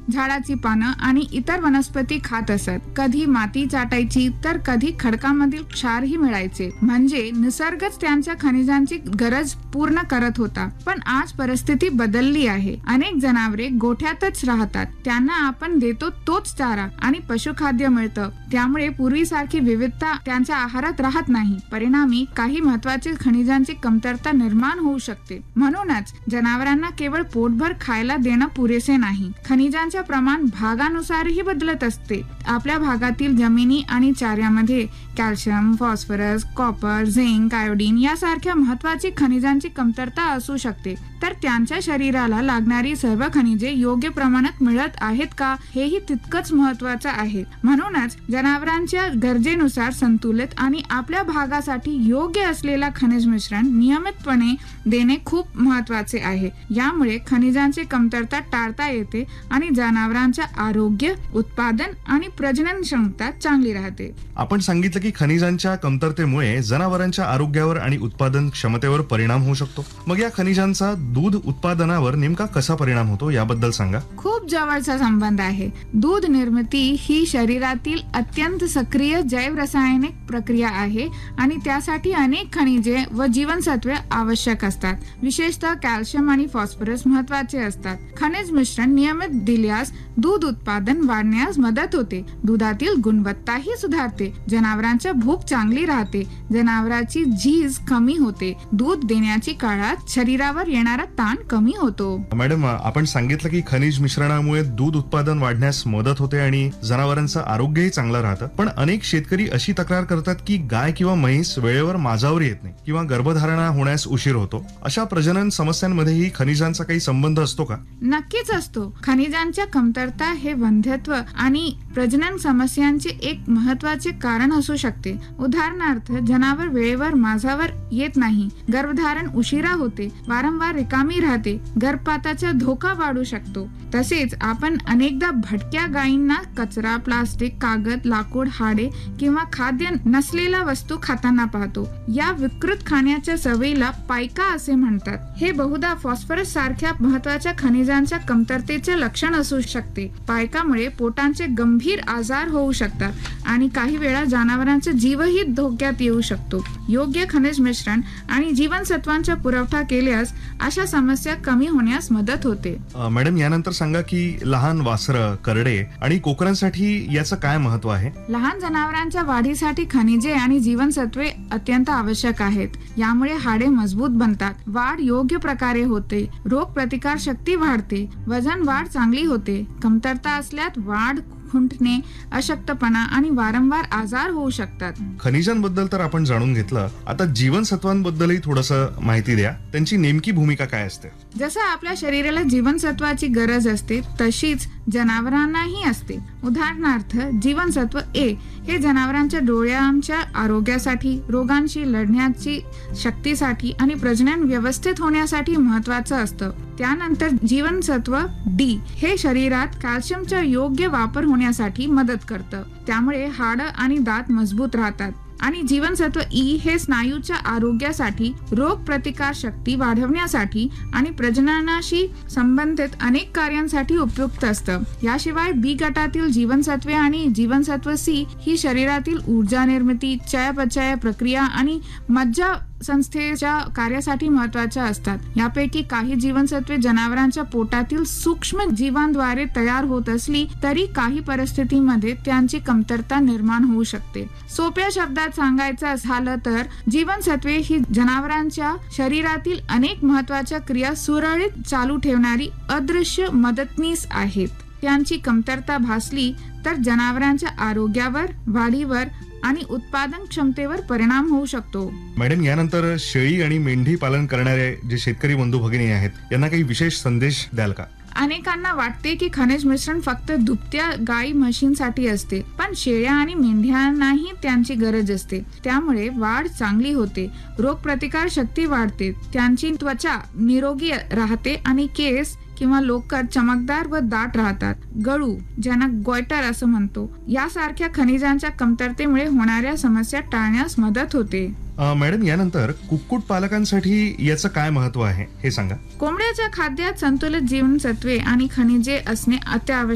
झाडाची पानं आणि इतर वनस्पती खात असत. कधी माती चाटायची तर कधी खडकामधील क्षारही मिळायचे. म्हणजे निसर्गच त्यांच्या खनिजांची गरज पूर्ण करत होता. पण आज परिस्थिती बदलली आहे. अनेक जनावरे गोठ्यातच राहतात. त्यांना आपण देतो तोच चारा आणि पशुखाद्य मिळतं. त्यामुळे पूर्वीसारखी विविधता त्यांच्या आहारात राहत नाही. परिणामी काही महत्वाची खनिजांची कमतरता निर्माण होऊ शकते. म्हणूनच जनावरांना केवळ पोटभर खायला देणं पुरेसे नाही. खनिजांचे प्रमाण भागानुसारही बदलत असते. आपल्या भागातील जमिनी आणि चाऱ्यामध्ये calcium, phosphorus, copper, zinc, iodine यासारख्या महत्वाची खनिजांची कमतरता असू शकते. तर त्यांच्या शरीराला लागणारी सर्व खनिजे योग्य प्रमाणात मिळत आहेत का, हेही तितकंच महत्वाचं आहे. म्हणूनच जनावरांच्या गरजेनुसार संतुलित आणि आपल्या भागासाठी योग्य असलेला खनिज मिश्रण नियमितपणे देणे खूप महत्वाचे आहे. यामुळे खनिजांची कमतरता टाळता येते आणि जनावरांचे आरोग्य, उत्पादन आणि प्रजनन क्षमता चांगली राहते. आपण सांगितलं की खनिजांच्या कमतरतेमुळे जनावरांच्या आरोग्यावर आणि उत्पादन क्षमतेवर परिणाम होऊ शकतो. मग या खनिजांचा दूध उत्पादनावर नेमका कसा परिणाम होतो याबद्दल सांगा. खूप जवळचा संबंध आहे. दूध निर्मिती ही शरीरातील अत्यंत सक्रिय जैव रासायनिक प्रक्रिया आहे आणि त्यासाठी अनेक खनिजे व जीवनसत्वे आवश्यक असतात. विशेषतः कॅल्शियम आणि फॉस्फरस महत्वाचे असतात. खनिज मिश्रण नियमित दिल्यास दूध उत्पादन वाढण्यास मदत होते. दुधातील गुणवत्ताही सुधारते. जनावरांची भूक चांगली राहते. जनावरांची झीज कमी होते. दूध देण्याची काळात शरीरावर येणारा ताण कमी होतो. मॅडम, आपण सांगितलं की खनिज मिश्रणामुळे दूध उत्पादन वाढण्यास मदत होते आणि जनावरांचं आरोग्यही चांगलं राहतं. पण अनेक शेतकरी अशी तक्रार करतात की गाय किंवा म्हैस वेळेवर माझावर येत नाही किंवा गर्भधारणा होण्यास उशीर होतो. अशा प्रजनन समस्यांमध्येही खनिजांचा काही संबंध असतो का? नक्कीच असतो. खनिजांच्या कमतरता हे वंध्यत्व आणि प्रजनन समस्यांचे एक महत्वाचे कारण असू शकते. उदाहरणार्थ, जनावर वेळेवर माझावर येत नाही, गर्भधारण उशिरा होते, वारंवार रिकामी राहते, गर्भपाताचा धोका वाढू शकतो. तसेच आपण अनेकदा भटक्या गायींना कचरा, प्लास्टिक, कागद, लाकूड, हाडे किंवा खाद्य नसलेल्या वस्तू खाताना पाहतो. या विकृत खाण्याच्या सवयीला पायका असे म्हणतात. हे बहुधा फॉस्फरस सारख्या महत्वाच्या खनिजांच्या कमतरतेचे लक्षण असू शकते. पायकामुळे पोटांचे गंभीर आजार होऊ शकतात आणि काही वेळा जनावरांचा जीवही धोक्यात येऊ शकतो. योग्य खनिज मिश्रण आणि जीवनसत्वांचा पुरवठा केल्यास अशा समस्या कमी होण्यास मदत होते. मॅडम, यानंतर सांगा की लहान वासरं, करडे आणि कोकरांसाठी याचं काय महत्व आहे? लहान जनावरांच्या वाढीसाठी खनिजे आणि जीवनसत्वे अत्यंत आवश्यक आहेत. यामुळे हाडे मजबूत बनतात, वाढ योग्य प्रकारे होते, रोग प्रतिकार शक्ती वाढते, वजन वाढ चांगली होते. कमतरता असल्यास वाढ खुंटणे, अशक्तपणा आणि वारंवार आजार होऊ शकतात. खनिजांबद्दल तर आपण जाणून घेतलं. आता जीवनसत्वांबद्दलही थोडंसं माहिती द्या. त्यांची नेमकी भूमिका काय असते? जसं आपल्या शरीराला जीवनसत्वाची गरज असते तशीच जनावरांनाही असते. उदाहरणार्थ, जीवनसत्व ए हे जनावरांच्या डोळ्यांच्या आरोग्यासाठी, रोगांशी लढण्याची शक्तीसाठी आणि प्रजनन व्यवस्थित होण्यासाठी महत्वाचं असतं. त्यानंतर जीवनसत्व डी हे शरीरात कॅल्शियमचा योग्य वापर होण्यासाठी मदत करतं. त्यामुळे हाडं आणि दात मजबूत राहतात. आणि जीवनसत्व ई हे स्नायूच्या आरोग्यासाठी, रोग प्रतिकार शक्ती वाढवण्यासाठी आणि प्रजननाशी संबंधित अनेक कार्यांसाठी उपयुक्त असतं. याशिवाय बी गटातील जीवनसत्वे आणि जीवनसत्व सी ही शरीरातील ऊर्जा निर्मिती, चयापचय प्रक्रिया आणि मज्जा संस्थेच्या कार्यासाठी महत्वाच्या असतात. यापैकी काही जीवनसत्वे जनावरांच्या पोटातील सूक्ष्म जीवांद्वारे तयार होत असली तरी काही परिस्थितीमध्ये त्यांची कमतरता निर्माण होऊ शकते. सोप्या शब्दात सांगायचं झालं तर जीवनसत्वे ही जनावरांच्या शरीरातील अनेक महत्वाच्या क्रिया सुरळीत चालू ठेवणारी अदृश्य मदतनीस आहेत. त्यांची कमतरता भासली तर जनावरांच्या आरोग्यावर, वाढीवर आणि उत्पादन क्षमतेवर परिणाम होऊ शकतो. मॅडम, यानंतर शेळी आणि मेंढी पालन करणारे जे शेतकरी बंधू भगिनी आहेत यांना काही विशेष संदेश द्याल का? अनेकांना वाटते की खनिज मिश्रण फक्त दुभत्या गाई म्हशींसाठी असते, पण शेळ्या आणि मेंढ्यांनाही त्यांची गरज असते. त्यामुळे वाढ चांगली होते, रोग प्रतिकार शक्ती वाढते, त्यांची त्वचा निरोगी राहते आणि केस किंवा लोकर चमकदार व दाट राहतात. गळू, ज्यांना गॉयटर असं म्हणतो, यासारख्या खनिजांच्या कमतरतेमुळे होणाऱ्या समस्या टाळण्यास मदत होते. मॅडम, यानंतर कुक्कुट पालकांसाठी याचं काय महत्व आहे हे सांगा. कोंबड्याच्या खाद्यात संतुलित जीवनसत्वे आणि खनिजे असणे अत्यावश्यक